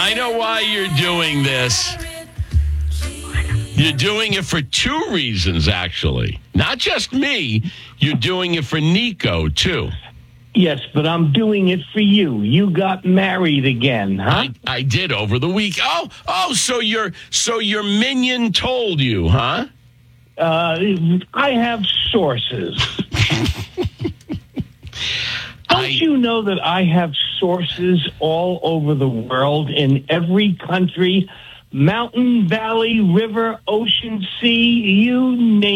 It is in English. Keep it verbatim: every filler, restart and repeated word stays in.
I know why you're doing this. You're doing it for two reasons, actually. Not just me. You're doing it for Nico, too. Yes, but I'm doing it for you. You got married again, huh? I, I did over the week. Oh, oh, so your so your minion told you, huh? Uh, I have sources. Don't I, you know that I have sources all over the world, in every country, mountain, valley, river, ocean, sea, you name